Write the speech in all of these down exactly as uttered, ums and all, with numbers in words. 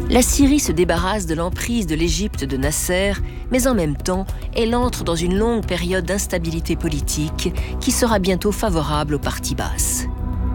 La Syrie se débarrasse de l'emprise de l'Égypte de Nasser, mais en même temps, elle entre dans une longue période d'instabilité politique qui sera bientôt favorable aux parties basses.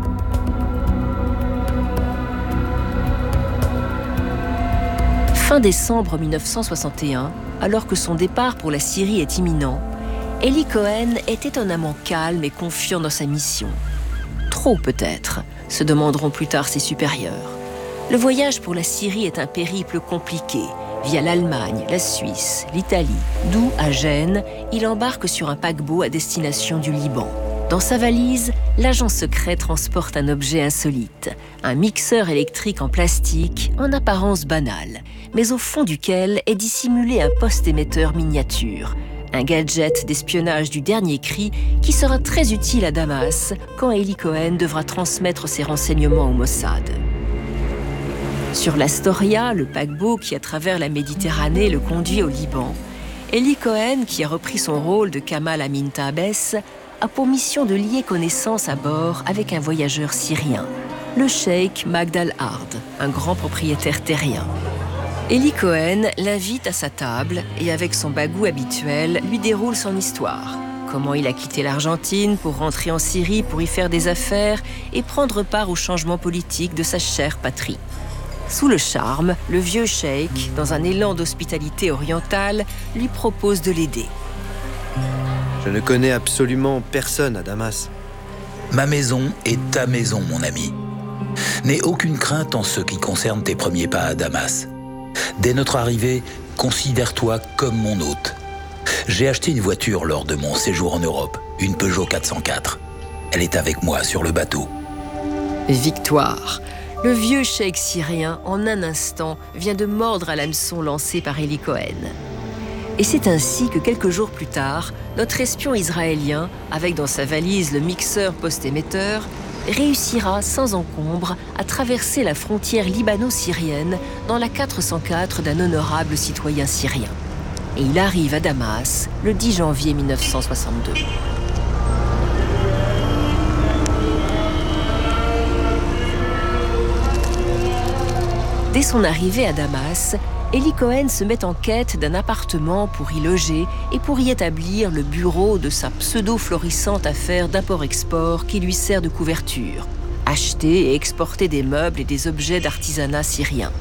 Fin décembre mille neuf cent soixante et un, alors que son départ pour la Syrie est imminent, Eli Cohen est étonnamment calme et confiant dans sa mission. Trop peut-être, se demanderont plus tard ses supérieurs. Le voyage pour la Syrie est un périple compliqué. Via l'Allemagne, la Suisse, l'Italie, d'où, à Gênes, il embarque sur un paquebot à destination du Liban. Dans sa valise, l'agent secret transporte un objet insolite, un mixeur électrique en plastique, en apparence banal, mais au fond duquel est dissimulé un poste émetteur miniature, un gadget d'espionnage du dernier cri qui sera très utile à Damas quand Eli Cohen devra transmettre ses renseignements au Mossad. Sur l'Astoria, le paquebot qui, à travers la Méditerranée, le conduit au Liban, Eli Cohen, qui a repris son rôle de Kamal Amin Tabès, a pour mission de lier connaissance à bord avec un voyageur syrien, le cheikh Magd al-Ard, un grand propriétaire terrien. Eli Cohen l'invite à sa table et, avec son bagou habituel, lui déroule son histoire. Comment il a quitté l'Argentine pour rentrer en Syrie pour y faire des affaires et prendre part au changement politique de sa chère patrie. Sous le charme, le vieux cheikh, dans un élan d'hospitalité orientale, lui propose de l'aider. Je ne connais absolument personne à Damas. Ma maison est ta maison, mon ami. N'aie aucune crainte en ce qui concerne tes premiers pas à Damas. Dès notre arrivée, considère-toi comme mon hôte. J'ai acheté une voiture lors de mon séjour en Europe, une Peugeot quatre cent quatre. Elle est avec moi sur le bateau. Victoire. Le vieux cheikh syrien, en un instant, vient de mordre à l'hameçon lancé par Eli Cohen. Et c'est ainsi que quelques jours plus tard, notre espion israélien, avec dans sa valise le mixeur post-émetteur, réussira sans encombre à traverser la frontière libano-syrienne dans la quatre cent quatre d'un honorable citoyen syrien. Et il arrive à Damas le dix janvier mille neuf cent soixante-deux. Dès son arrivée à Damas, Eli Cohen se met en quête d'un appartement pour y loger et pour y établir le bureau de sa pseudo-florissante affaire d'import-export qui lui sert de couverture, acheter et exporter des meubles et des objets d'artisanat syrien.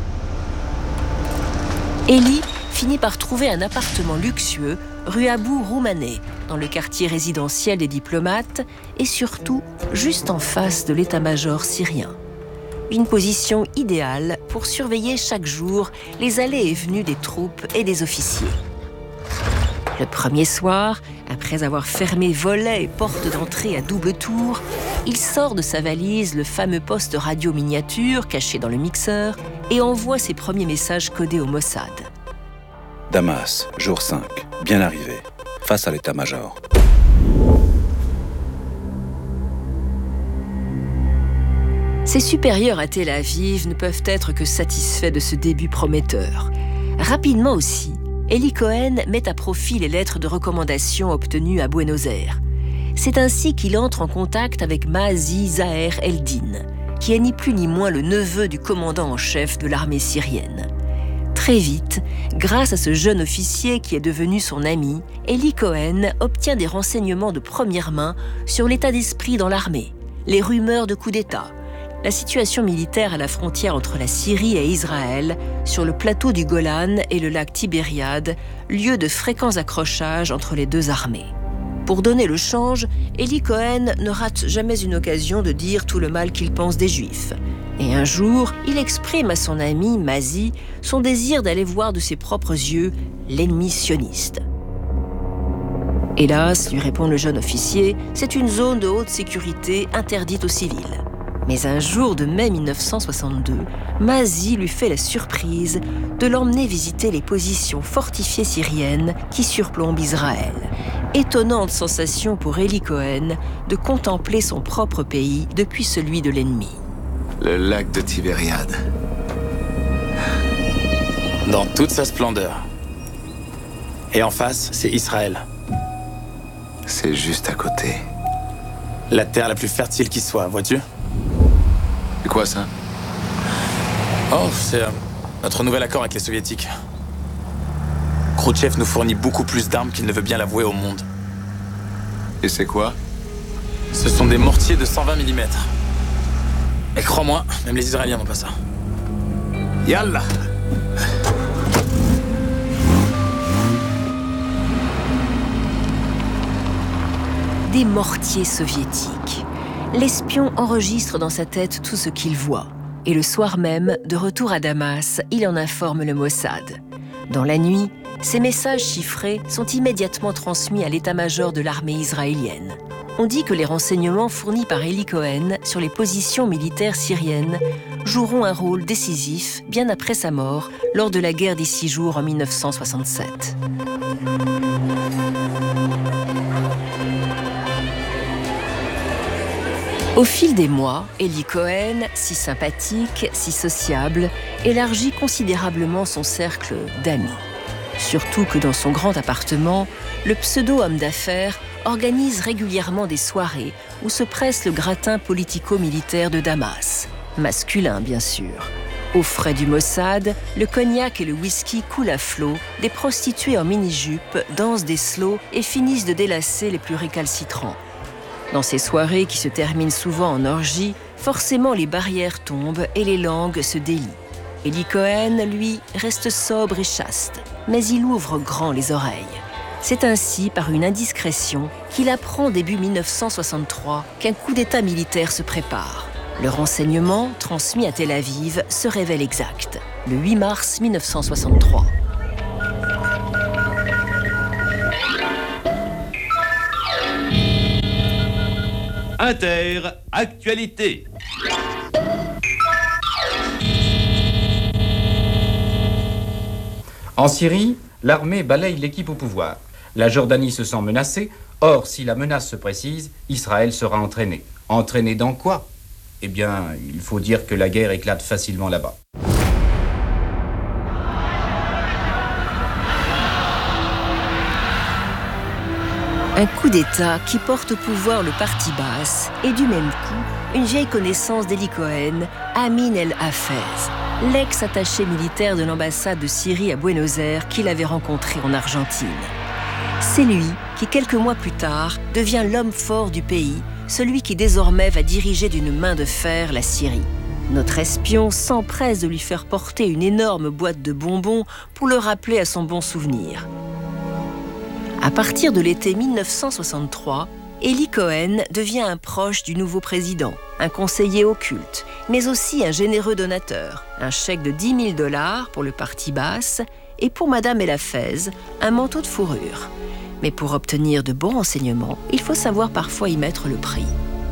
Eli finit par trouver un appartement luxueux rue Abou Roumaneh, dans le quartier résidentiel des diplomates et surtout juste en face de l'état-major syrien. Une position idéale pour surveiller chaque jour les allées et venues des troupes et des officiers. Le premier soir, après avoir fermé volets et portes d'entrée à double tour, il sort de sa valise le fameux poste radio miniature caché dans le mixeur et envoie ses premiers messages codés au Mossad. Damas, jour cinq, bien arrivé, face à l'état-major. Ses supérieurs à Tel Aviv ne peuvent être que satisfaits de ce début prometteur. Rapidement aussi, Eli Cohen met à profit les lettres de recommandation obtenues à Buenos Aires. C'est ainsi qu'il entre en contact avec Mazi Zaher Eldin, qui est ni plus ni moins le neveu du commandant en chef de l'armée syrienne. Très vite, grâce à ce jeune officier qui est devenu son ami, Eli Cohen obtient des renseignements de première main sur l'état d'esprit dans l'armée, les rumeurs de coup d'État, la situation militaire à la frontière entre la Syrie et Israël, sur le plateau du Golan et le lac Tibériade, lieu de fréquents accrochages entre les deux armées. Pour donner le change, Eli Cohen ne rate jamais une occasion de dire tout le mal qu'il pense des Juifs. Et un jour, il exprime à son ami Mazi son désir d'aller voir de ses propres yeux l'ennemi sioniste. Hélas, lui répond le jeune officier, c'est une zone de haute sécurité interdite aux civils. Mais un jour de mai mille neuf cent soixante-deux, Mazi lui fait la surprise de l'emmener visiter les positions fortifiées syriennes qui surplombent Israël. Étonnante sensation pour Eli Cohen de contempler son propre pays depuis celui de l'ennemi. Le lac de Tibériade. Dans toute sa splendeur. Et en face, c'est Israël. C'est juste à côté. La terre la plus fertile qui soit, vois-tu ? C'est quoi ça? Oh, c'est... Euh, Notre nouvel accord avec les soviétiques. Khrouchtchev nous fournit beaucoup plus d'armes qu'il ne veut bien l'avouer au monde. Et c'est quoi? Ce sont des mortiers de cent vingt millimètres. Et crois-moi, même les Israéliens n'ont pas ça. Yallah! Des mortiers soviétiques. L'espion enregistre dans sa tête tout ce qu'il voit. Et le soir même, de retour à Damas, il en informe le Mossad. Dans la nuit, ces messages chiffrés sont immédiatement transmis à l'état-major de l'armée israélienne. On dit que les renseignements fournis par Eli Cohen sur les positions militaires syriennes joueront un rôle décisif bien après sa mort lors de la guerre des Six Jours en mille neuf cent soixante-sept. Au fil des mois, Eli Cohen, si sympathique, si sociable, élargit considérablement son cercle d'amis. Surtout que dans son grand appartement, le pseudo-homme d'affaires organise régulièrement des soirées où se presse le gratin politico-militaire de Damas. Masculin, bien sûr. Aux frais du Mossad, le cognac et le whisky coulent à flot, des prostituées en mini-jupe dansent des slows et finissent de délasser les plus récalcitrants. Dans ces soirées qui se terminent souvent en orgie, forcément les barrières tombent et les langues se délient. Eli Cohen, lui, reste sobre et chaste, mais il ouvre grand les oreilles. C'est ainsi, par une indiscrétion, qu'il apprend début mille neuf cent soixante-trois qu'un coup d'État militaire se prépare. Le renseignement, transmis à Tel Aviv, se révèle exact, le huit mars mille neuf cent soixante-trois. Inter, actualité. En Syrie, l'armée balaye l'équipe au pouvoir. La Jordanie se sent menacée. Or, si la menace se précise, Israël sera entraîné. Entraîné dans quoi? Eh bien, il faut dire que la guerre éclate facilement là-bas. Un coup d'État qui porte au pouvoir le parti Baas et du même coup, une vieille connaissance d'Eli Cohen, Amin El-Hafez, l'ex-attaché militaire de l'ambassade de Syrie à Buenos Aires qu'il avait rencontré en Argentine. C'est lui qui, quelques mois plus tard, devient l'homme fort du pays, celui qui désormais va diriger d'une main de fer la Syrie. Notre espion s'empresse de lui faire porter une énorme boîte de bonbons pour le rappeler à son bon souvenir. À partir de l'été mille neuf cent soixante-trois, Eli Cohen devient un proche du nouveau président, un conseiller occulte, mais aussi un généreux donateur. Un chèque de dix mille dollars pour le parti Baas et pour Madame El-Hafez, un manteau de fourrure. Mais pour obtenir de bons renseignements, il faut savoir parfois y mettre le prix.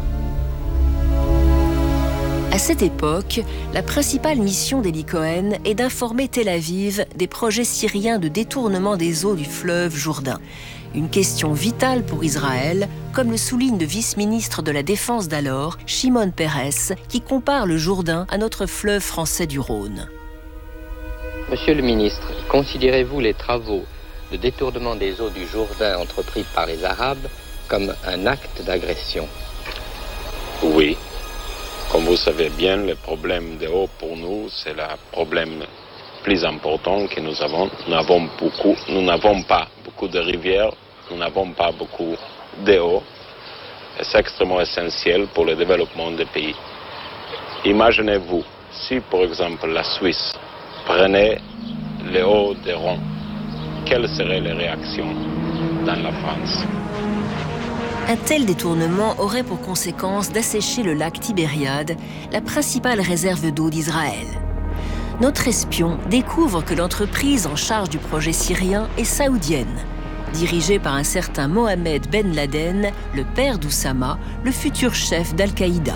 À cette époque, la principale mission d'Eli Cohen est d'informer Tel Aviv des projets syriens de détournement des eaux du fleuve Jourdain. Une question vitale pour Israël, comme le souligne le vice-ministre de la Défense d'alors, Shimon Peres, qui compare le Jourdain à notre fleuve français du Rhône. Monsieur le ministre, considérez-vous les travaux de détournement des eaux du Jourdain entrepris par les Arabes comme un acte d'agression? Oui. Comme vous savez bien, le problème de l'eau pour nous, c'est le problème plus important que nous avons. Nous n'avons beaucoup, nous n'avons pas beaucoup de rivières, nous n'avons pas beaucoup d'eau. Et c'est extrêmement essentiel pour le développement des pays. Imaginez-vous, si par exemple la Suisse prenait l'eau des Rhône, quelles seraient les réactions dans la France? Un tel détournement aurait pour conséquence d'assécher le lac Tibériade, la principale réserve d'eau d'Israël. Notre espion découvre que l'entreprise en charge du projet syrien est saoudienne, dirigée par un certain Mohamed Ben Laden, le père d'Oussama, le futur chef d'Al-Qaïda.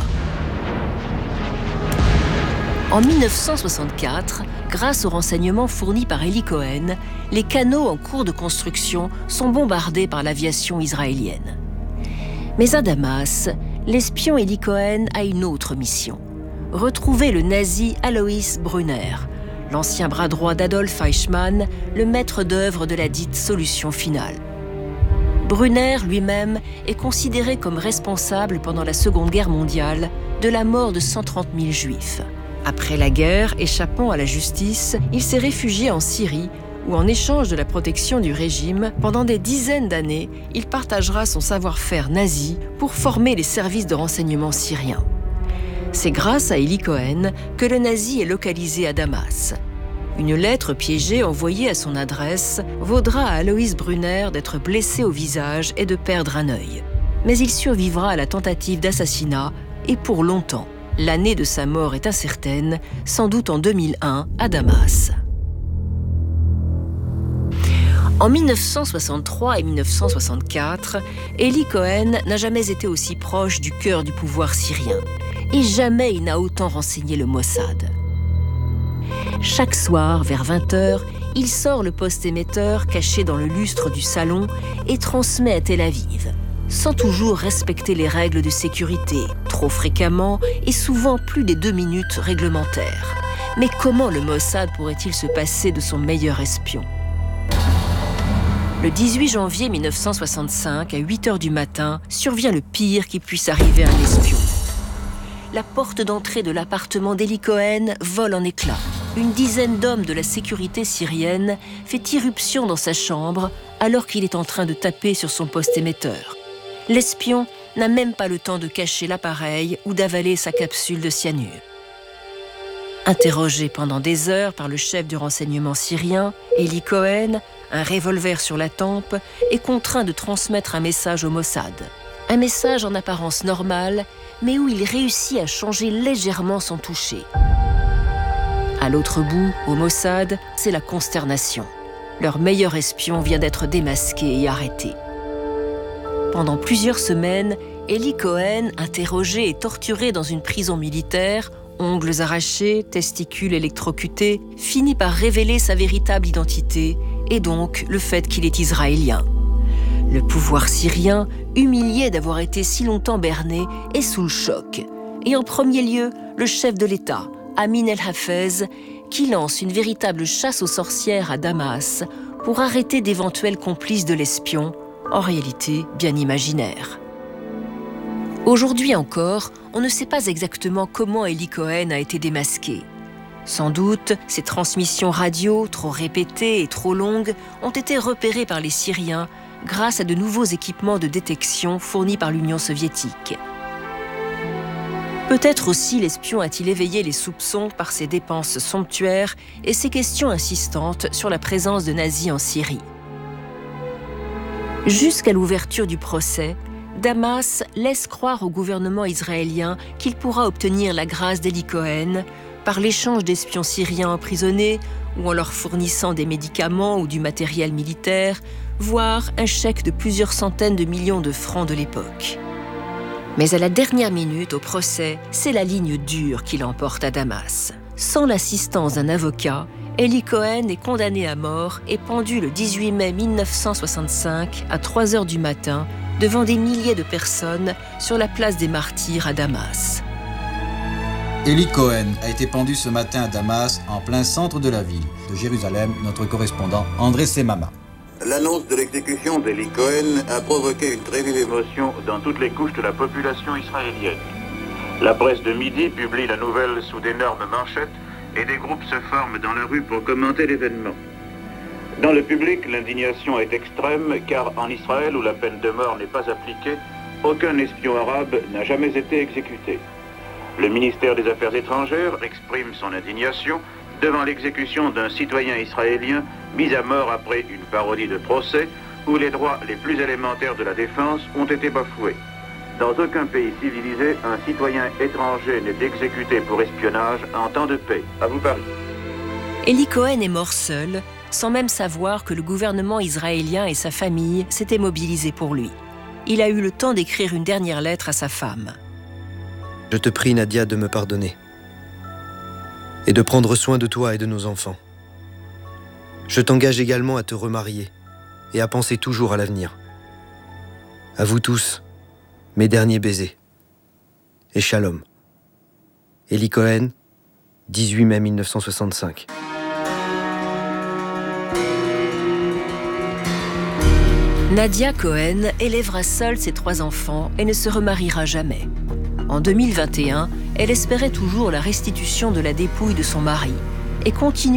En mille neuf cent soixante-quatre, grâce aux renseignements fournis par Eli Cohen, les canaux en cours de construction sont bombardés par l'aviation israélienne. Mais à Damas, l'espion Eli Cohen a une autre mission. Retrouver le nazi Alois Brunner, l'ancien bras droit d'Adolf Eichmann, le maître d'œuvre de la dite solution finale. Brunner lui-même est considéré comme responsable pendant la Seconde Guerre mondiale de la mort de cent trente mille Juifs. Après la guerre, échappant à la justice, il s'est réfugié en Syrie, où en échange de la protection du régime, pendant des dizaines d'années, il partagera son savoir-faire nazi pour former les services de renseignement syriens. C'est grâce à Eli Cohen que le nazi est localisé à Damas. Une lettre piégée envoyée à son adresse vaudra à Alois Brunner d'être blessé au visage et de perdre un œil. Mais il survivra à la tentative d'assassinat et pour longtemps. L'année de sa mort est incertaine, sans doute en deux mille un à Damas. En mille neuf cent soixante-trois et mille neuf cent soixante-quatre, Eli Cohen n'a jamais été aussi proche du cœur du pouvoir syrien. Et jamais il n'a autant renseigné le Mossad. Chaque soir, vers vingt heures, il sort le poste émetteur caché dans le lustre du salon et transmet à Tel Aviv, sans toujours respecter les règles de sécurité, trop fréquemment et souvent plus des deux minutes réglementaires. Mais comment le Mossad pourrait-il se passer de son meilleur espion ? Le dix-huit janvier mille neuf cent soixante-cinq, à huit heures du matin, survient le pire qui puisse arriver à un espion. La porte d'entrée de l'appartement d'Eli Cohen vole en éclats. Une dizaine d'hommes de la sécurité syrienne fait irruption dans sa chambre alors qu'il est en train de taper sur son poste émetteur. L'espion n'a même pas le temps de cacher l'appareil ou d'avaler sa capsule de cyanure. Interrogé pendant des heures par le chef du renseignement syrien, Eli Cohen, un revolver sur la tempe, est contraint de transmettre un message au Mossad. Un message en apparence normale, mais où il réussit à changer légèrement son toucher. À l'autre bout, au Mossad, c'est la consternation. Leur meilleur espion vient d'être démasqué et arrêté. Pendant plusieurs semaines, Eli Cohen, interrogé et torturé dans une prison militaire, ongles arrachés, testicules électrocutés, finit par révéler sa véritable identité et donc le fait qu'il est israélien. Le pouvoir syrien, humilié d'avoir été si longtemps berné, est sous le choc. Et en premier lieu, le chef de l'État, Amin El-Hafez, qui lance une véritable chasse aux sorcières à Damas pour arrêter d'éventuels complices de l'espion, en réalité bien imaginaires. Aujourd'hui encore, on ne sait pas exactement comment Eli Cohen a été démasqué. Sans doute, ses transmissions radio, trop répétées et trop longues, ont été repérées par les Syriens grâce à de nouveaux équipements de détection fournis par l'Union soviétique. Peut-être aussi l'espion a-t-il éveillé les soupçons par ses dépenses somptuaires et ses questions insistantes sur la présence de nazis en Syrie. Jusqu'à l'ouverture du procès, Damas laisse croire au gouvernement israélien qu'il pourra obtenir la grâce d'Eli Cohen par l'échange d'espions syriens emprisonnés ou en leur fournissant des médicaments ou du matériel militaire, voire un chèque de plusieurs centaines de millions de francs de l'époque. Mais à la dernière minute, au procès, c'est la ligne dure qui l'emporte à Damas. Sans l'assistance d'un avocat, Eli Cohen est condamné à mort et pendu le dix-huit mai mille neuf cent soixante-cinq à trois heures du matin devant des milliers de personnes sur la place des Martyrs à Damas. Eli Cohen a été pendu ce matin à Damas, en plein centre de la ville. De Jérusalem, notre correspondant André Semama. L'annonce de l'exécution d'Eli Cohen a provoqué une très vive émotion dans toutes les couches de la population israélienne. La presse de midi publie la nouvelle sous d'énormes manchettes et des groupes se forment dans la rue pour commenter l'événement. Dans le public, l'indignation est extrême car en Israël, où la peine de mort n'est pas appliquée, aucun espion arabe n'a jamais été exécuté. Le ministère des Affaires étrangères exprime son indignation devant l'exécution d'un citoyen israélien mis à mort après une parodie de procès où les droits les plus élémentaires de la défense ont été bafoués. Dans aucun pays civilisé, un citoyen étranger n'est exécuté pour espionnage en temps de paix. À vous Paris. Eli Cohen est mort seul, sans même savoir que le gouvernement israélien et sa famille s'étaient mobilisés pour lui. Il a eu le temps d'écrire une dernière lettre à sa femme. Je te prie, Nadia, de me pardonner et de prendre soin de toi et de nos enfants. Je t'engage également à te remarier et à penser toujours à l'avenir. À vous tous, mes derniers baisers. Et shalom. Eli Cohen, dix-huit mai mille neuf cent soixante-cinq. Nadia Cohen élèvera seule ses trois enfants et ne se remariera jamais. En deux mille vingt et un, elle espérait toujours la restitution de la dépouille de son mari et continue